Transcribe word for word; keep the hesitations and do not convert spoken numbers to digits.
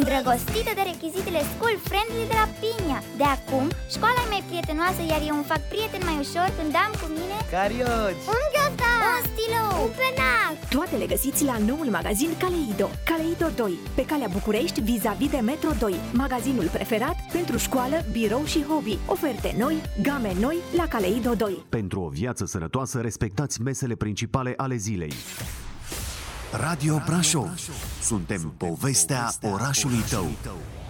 îndrăgostită de rechizitele school friendly de la Pinia. De acum, școala e mai prietenoasă, iar eu îmi fac prieteni mai ușor când am cu mine carioci, un ghiozdan, un stilou, un penac. Toate le găsiți la noul magazin Caleido. Caleido doi, pe calea București, vis-a-vis de Metro doi. Magazinul preferat pentru școală, birou și hobby. Oferte noi, game noi la Caleido doi. Pentru o viață sănătoasă, respectați mesele principale ale zilei. Radio Brașov. Suntem povestea orașului tău.